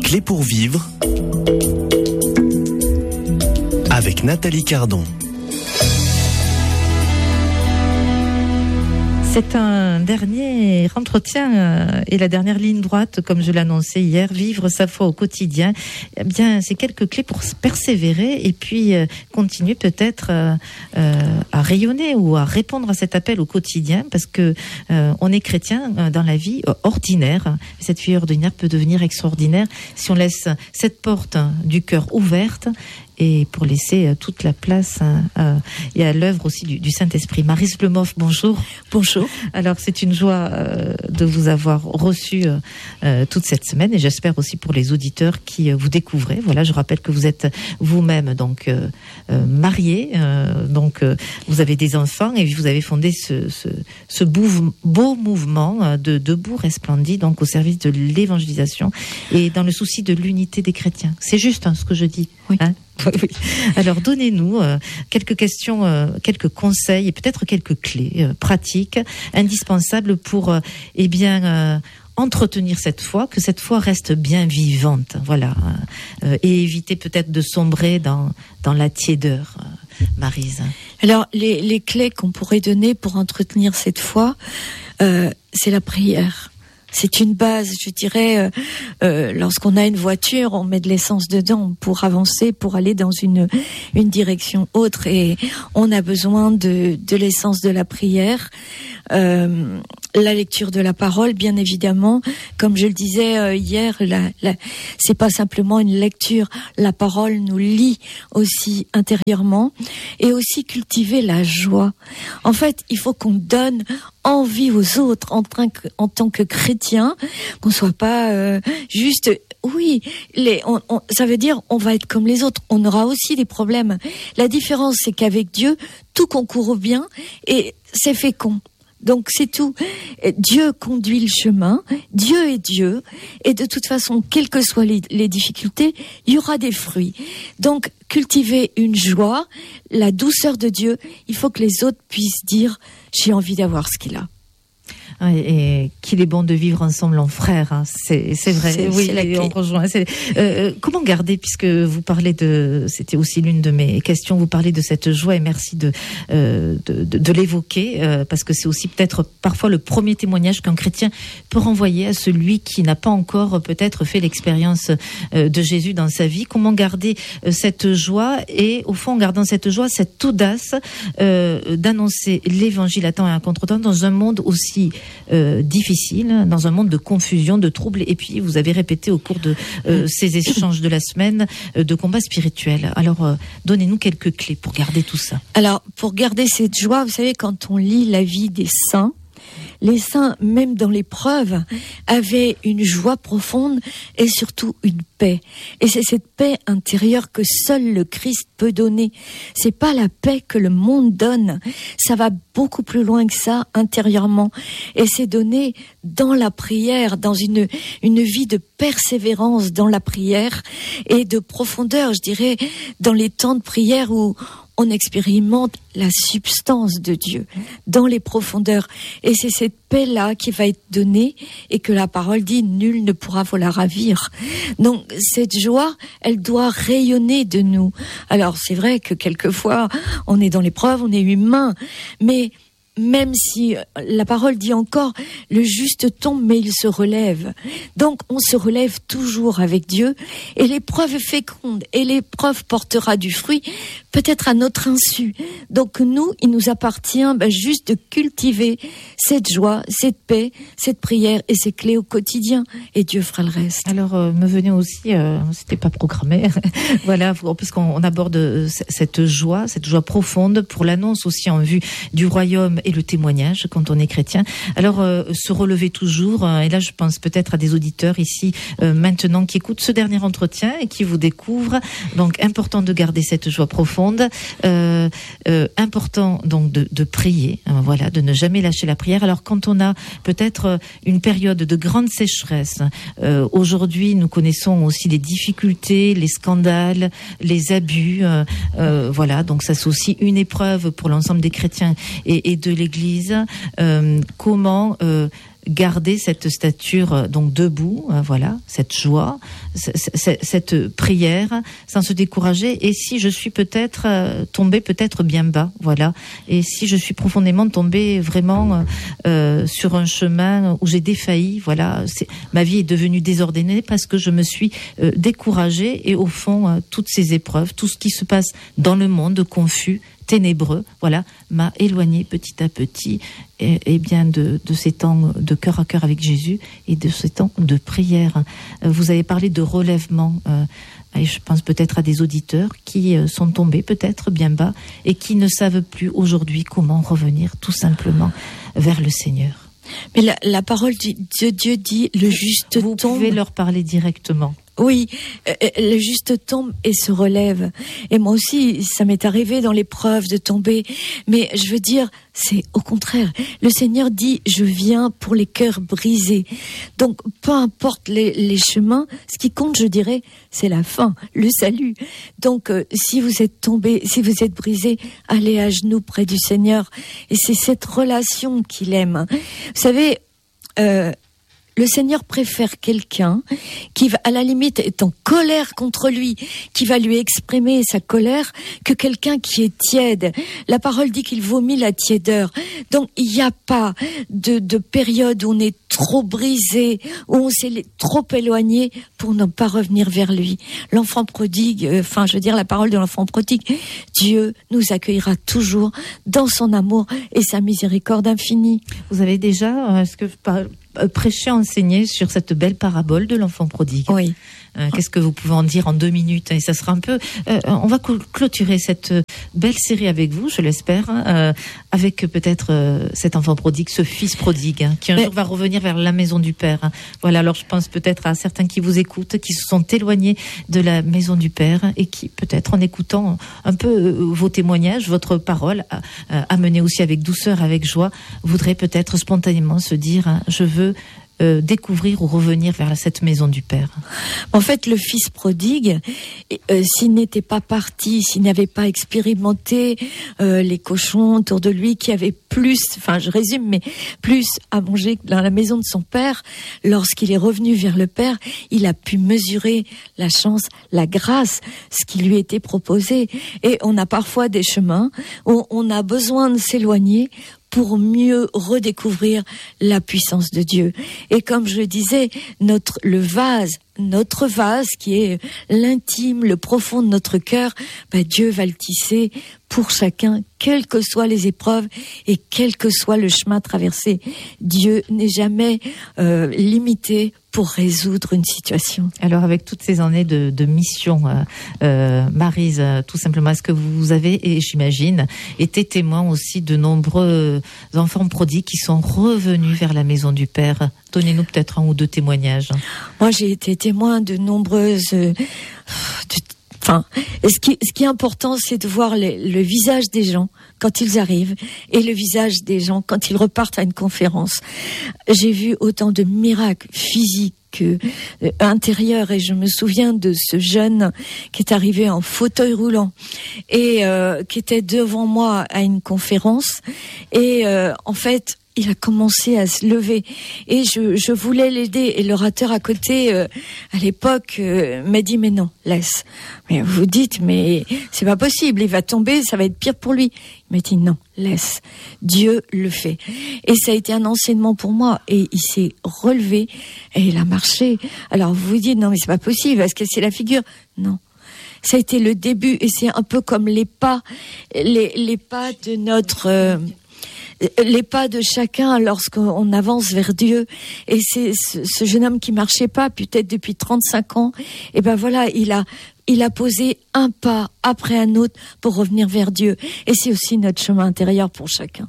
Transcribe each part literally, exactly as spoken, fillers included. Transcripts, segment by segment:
clés pour vivre avec Nathalie Cardon. C'est un dernier entretien euh, et la dernière ligne droite, comme je l'annonçais hier, vivre sa foi au quotidien. Eh bien, c'est quelques clés pour persévérer et puis euh, continuer peut-être euh, euh, à rayonner ou à répondre à cet appel au quotidien, parce que euh, on est chrétien euh, dans la vie euh, ordinaire. Cette vie ordinaire peut devenir extraordinaire si on laisse cette porte hein, du cœur ouverte. Et pour laisser euh, toute la place hein, euh, et à l'œuvre aussi du, du Saint-Esprit. Maryse Blemoff, bonjour. Bonjour. Alors c'est une joie euh, de vous avoir reçu euh, euh, toute cette semaine, et j'espère aussi pour les auditeurs qui euh, vous découvrez. Voilà, je rappelle que vous êtes vous-même donc euh, euh, marié, euh, donc euh, vous avez des enfants et vous avez fondé ce, ce, ce beau, beau mouvement de Debout Resplendit, donc au service de l'évangélisation et dans le souci de l'unité des chrétiens. C'est juste hein, ce que je dis. Oui. Hein? Oui. Alors donnez-nous euh, quelques questions, euh, quelques conseils et peut-être quelques clés euh, pratiques indispensables pour euh, eh bien euh, entretenir cette foi, que cette foi reste bien vivante, voilà, euh, et éviter peut-être de sombrer dans dans la tiédeur. Euh, Maryse. Alors les les clés qu'on pourrait donner pour entretenir cette foi, euh, c'est la prière. C'est une base, je dirais, euh, euh, lorsqu'on a une voiture, on met de l'essence dedans pour avancer, pour aller dans une une direction autre, et on a besoin de de l'essence de la prière, euh, la lecture de la parole, bien évidemment. Comme je le disais euh, hier, la, la, c'est pas simplement une lecture, la parole nous lie aussi intérieurement, et aussi cultiver la joie. En fait, il faut qu'on donne envie aux autres en, train que, en tant que chrétien, qu'on soit pas euh, juste oui, les, on, on, ça veut dire on va être comme les autres, on aura aussi des problèmes. La différence, c'est qu'avec Dieu, tout concourt au bien et c'est fécond. Donc c'est tout. Dieu conduit le chemin, Dieu est Dieu, et de toute façon, quelles que soient les, les difficultés, il y aura des fruits. Donc cultiver une joie, la douceur de Dieu, il faut que les autres puissent dire j'ai envie d'avoir ce qu'il a. Et, et qu'il est bon de vivre ensemble en frères, hein. c'est, c'est vrai. C'est, oui, c'est la clé. On rejoint. C'est, euh, comment garder, puisque vous parlez de, c'était aussi l'une de mes questions, vous parlez de cette joie, et merci de euh, de, de, de l'évoquer, euh, parce que c'est aussi peut-être parfois le premier témoignage qu'un chrétien peut renvoyer à celui qui n'a pas encore peut-être fait l'expérience euh, de Jésus dans sa vie. Comment garder euh, cette joie, et au fond, en gardant cette joie, cette audace euh, d'annoncer l'évangile à temps et à contre-temps dans un monde aussi Euh, difficile, dans un monde de confusion, de troubles, et puis vous avez répété au cours de euh, ces échanges de la semaine euh, de combat spirituel. Alors euh, donnez-nous quelques clés pour garder tout ça. Alors pour garder cette joie, vous savez, quand on lit la vie des saints, les saints, même dans l'épreuve, avaient une joie profonde et surtout une paix. Et c'est cette paix intérieure que seul le Christ peut donner. C'est pas la paix que le monde donne. Ça va beaucoup plus loin que ça, intérieurement. Et c'est donné dans la prière, dans une, une vie de persévérance dans la prière et de profondeur, je dirais, dans les temps de prière où on expérimente la substance de Dieu dans les profondeurs. Et c'est cette paix-là qui va être donnée, et que la parole dit, nul ne pourra vous la ravir. Donc, cette joie, elle doit rayonner de nous. Alors, c'est vrai que quelquefois, on est dans l'épreuve, on est humain, mais même si la parole dit encore, le juste tombe, mais il se relève. Donc, on se relève toujours avec Dieu, et l'épreuve est féconde, et l'épreuve portera du fruit, peut-être à notre insu. Donc, nous, il nous appartient ben, juste de cultiver cette joie, cette paix, cette prière et ces clés au quotidien, et Dieu fera le reste. Alors, euh, me venait aussi, euh, c'était pas programmé, voilà, puisqu'on on aborde euh, cette joie, cette joie profonde pour l'annonce aussi en vue du royaume et le témoignage quand on est chrétien. Alors, euh, se relever toujours, euh, et là je pense peut-être à des auditeurs ici euh, maintenant qui écoutent ce dernier entretien et qui vous découvrent. Donc, important de garder cette joie profonde, euh, euh, important donc de, de prier, hein, voilà, de ne jamais lâcher la prière. Alors, quand on a peut-être une période de grande sécheresse, euh, aujourd'hui nous connaissons aussi les difficultés, les scandales, les abus, euh, euh, voilà, donc ça c'est aussi une épreuve pour l'ensemble des chrétiens et, et de l'Église. Euh, comment euh, garder cette stature donc debout, hein, voilà, cette joie, c- c- cette prière, sans se décourager. Et si je suis peut-être euh, tombée peut-être bien bas, voilà, et si je suis profondément tombée vraiment euh, sur un chemin où j'ai défailli, voilà, c'est, ma vie est devenue désordonnée parce que je me suis euh, découragée. Et au fond, euh, toutes ces épreuves, tout ce qui se passe dans le monde confus, ténébreux, voilà, m'a éloigné petit à petit et, et bien de, de ces temps de cœur à cœur avec Jésus et de ces temps de prière. Vous avez parlé de relèvement, euh, et je pense peut-être à des auditeurs qui euh, sont tombés peut-être bien bas et qui ne savent plus aujourd'hui comment revenir tout simplement vers le Seigneur. Mais la, la parole de Dieu dit, le juste Vous tombe. Vous pouvez leur parler directement. Oui, euh, le juste tombe et se relève. Et moi aussi, ça m'est arrivé dans l'épreuve de tomber. Mais je veux dire, c'est au contraire. Le Seigneur dit, je viens pour les cœurs brisés. Donc, peu importe les, les chemins, ce qui compte, je dirais, c'est la fin, le salut. Donc, euh, si vous êtes tombé, si vous êtes brisé, allez à genoux près du Seigneur. Et c'est cette relation qu'il aime. Vous savez, euh, le Seigneur préfère quelqu'un qui va, à la limite, est en colère contre lui, qui va lui exprimer sa colère, que quelqu'un qui est tiède. La parole dit qu'il vomit la tiédeur. Donc, il n'y a pas de, de période où on est trop brisé, où on s'est trop éloigné pour ne pas revenir vers lui. L'enfant prodigue, euh, enfin, je veux dire, la parole de l'enfant prodigue, Dieu nous accueillera toujours dans son amour et sa miséricorde infinie. Vous avez déjà, est-ce que par prêcher, enseigner sur cette belle parabole de l'enfant prodigue. Oui. Euh, qu'est-ce que vous pouvez en dire en deux minutes? Et ça sera un peu... Euh, on va clôturer cette belle série avec vous, je l'espère, hein, euh, avec peut-être euh, cet enfant prodigue, ce fils prodigue, hein, qui un Mais... jour va revenir vers la maison du Père. Hein. Voilà, alors je pense peut-être à certains qui vous écoutent, qui se sont éloignés de la maison du Père et qui, peut-être en écoutant un peu euh, vos témoignages, votre parole, euh, amenée aussi avec douceur, avec joie, voudraient peut-être spontanément se dire, hein, je veux... Euh, découvrir ou revenir vers cette maison du Père. En fait, le fils prodigue, euh, s'il n'était pas parti, s'il n'avait pas expérimenté euh, les cochons autour de lui, qui avaient plus, enfin je résume, mais plus à manger dans la maison de son père, lorsqu'il est revenu vers le Père, il a pu mesurer la chance, la grâce, ce qui lui était proposé. Et on a parfois des chemins où on a besoin de s'éloigner pour mieux redécouvrir la puissance de Dieu. Et comme je le disais, notre, le vase, notre vase qui est l'intime, le profond de notre cœur, bah Dieu va le tisser pour chacun, quelles que soient les épreuves et quel que soit le chemin traversé. Dieu n'est jamais euh, limité pour résoudre une situation. Alors, avec toutes ces années de, de mission, euh, euh, Maryse, euh, tout simplement, est-ce que vous avez, et j'imagine, été témoin aussi de nombreux enfants prodigues qui sont revenus vers la maison du Père? Donnez-nous peut-être un ou deux témoignages. Moi, j'ai été témoin de nombreuses... Euh, de, Enfin, ce qui, ce qui est important, c'est de voir les, le visage des gens quand ils arrivent et le visage des gens quand ils repartent à une conférence. J'ai vu autant de miracles physiques que euh, intérieurs, et je me souviens de ce jeune qui est arrivé en fauteuil roulant et euh, qui était devant moi à une conférence, et euh, en fait il a commencé à se lever et je, je voulais l'aider, et l'orateur à côté euh, à l'époque euh, m'a dit mais non, laisse. Mais vous dites mais c'est pas possible, il va tomber, ça va être pire pour lui. Il m'a dit non, laisse, Dieu le fait. Et ça a été un enseignement pour moi, et il s'est relevé et il a marché. Alors vous vous dites non mais c'est pas possible, il va se casser la figure. Non. Ça a été le début, et c'est un peu comme les pas, les, les pas de notre... Euh, les pas de chacun lorsqu'on avance vers Dieu. Et c'est ce, ce jeune homme qui marchait pas, peut-être depuis trente-cinq ans, et ben voilà, il a, il a posé un pas après un autre pour revenir vers Dieu. Et c'est aussi notre chemin intérieur pour chacun.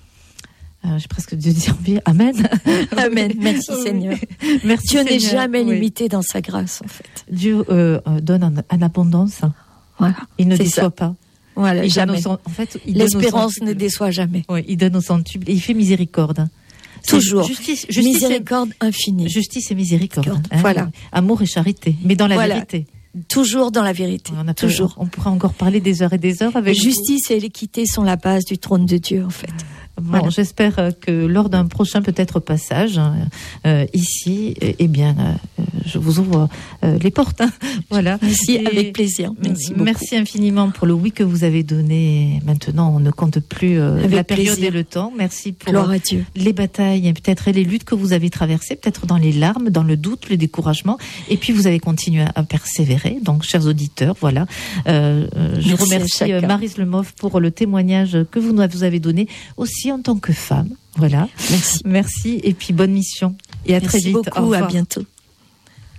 Euh, j'ai presque dû dire oui, amen. Amen. Merci oui. Seigneur. Merci Dieu Seigneur. n'est jamais oui. limité dans sa grâce, en fait. Dieu euh, donne en, en abondance. Voilà. Il ne c'est déçoit ça. pas. Voilà, il jamais. Son, en fait, il l'espérance ne déçoit jamais. Oui, il donne au centuple. Il fait miséricorde. Toujours. Justice, justice miséricorde et, infinie. Justice et miséricorde. Hein, voilà. Amour et charité, mais dans la voilà. vérité. Toujours dans la vérité. On a toujours. On pourra encore parler des heures et des heures avec Justice vous. et l'équité sont la base du trône de Dieu, en fait. Bon, Voilà. j'espère que lors d'un prochain peut-être passage euh, ici, eh bien, euh, je vous ouvre euh, les portes. Hein. Voilà. Merci, Et avec plaisir. Merci beaucoup. Merci infiniment pour le oui que vous avez donné. Maintenant, on ne compte plus euh, Avec la période plaisir. et le temps. Merci pour Gloire à Dieu. les batailles et peut-être et les luttes que vous avez traversées, peut-être dans les larmes, dans le doute, le découragement. Et puis, vous avez continué à persévérer. Donc, chers auditeurs, voilà. Euh, euh, je Merci à remercie chacun. euh, Maryse Lemoff pour le témoignage que vous nous vous avez donné aussi en tant que femme. Voilà. Merci. Merci et puis bonne mission. Et à Merci très vite. Au beaucoup. revoir. À bientôt.